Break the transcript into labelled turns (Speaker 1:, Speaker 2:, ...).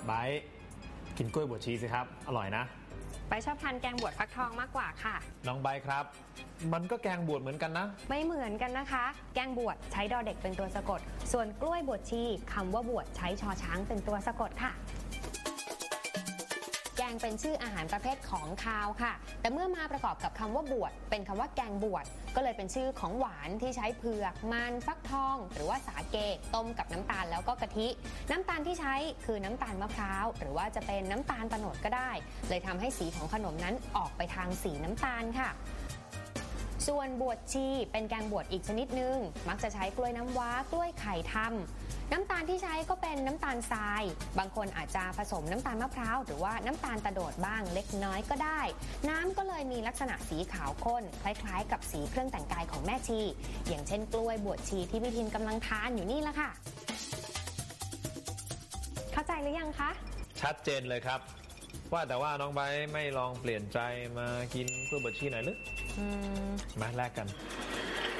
Speaker 1: ไบร์ทกินกล้วยบวชชีสิครับอร่อยนะ
Speaker 2: ไปชอบทานแกงบวชฟักทองมากกว่าค่ะ
Speaker 1: น้องไบร์ทครับมันก็แกงบวชเหมือนกันนะ
Speaker 2: ไม่เหมือนกันนะคะแกงบวชใช้ดอเด็กเป็นตัวสะกดส่วนกล้วยบวชชีคำว่าบวชใช้ชอช้างเป็นตัวสะกดค่ะแกงเป็นชื่ออาหารประเภทของคาวค่ะแต่เมื่อมาประกอบกับคำว่าบวชเป็นคำว่าแกงบวชก็เลยเป็นชื่อของหวานที่ใช้เผือกมันฟักทองหรือว่าสาเกต้มกับน้ำตาลแล้วก็กะทิน้ำตาลที่ใช้คือน้ำตาลมะพร้าวหรือว่าจะเป็นน้ำตาลโตนดก็ได้เลยทำให้สีของขนมนั้นออกไปทางสีน้ำตาลค่ะส่วนบวชชีเป็นแกงบวชอีกชนิดหนึ่งมักจะใช้กล้วยน้ำว้ากล้วยไข่ทำน้ำตาลที่ใช้ก็เป็นน้ำตาลทรายบางคนอาจจะผสมน้ำตาลมะพร้าวหรือว่าน้ำตาลตะโดดบ้างเล็กน้อยก็ได้น้ำก็เลยมีลักษณะสีขาวข้นคล้ายๆกับสีเครื่องแต่งกายของแม่ชีอย่างเช่นกล้วยบวชชีที่พี่ทินกำลังทานอยู่นี่ละค่ะเข้าใจหรือยังคะ
Speaker 1: ชัดเจนเลยครับว่าแต่ว่าน้องไบร์ทไม่ลองเปลี่ยนใจมากินกล้วยบวชชีหน่อยหรือมาแลกกัน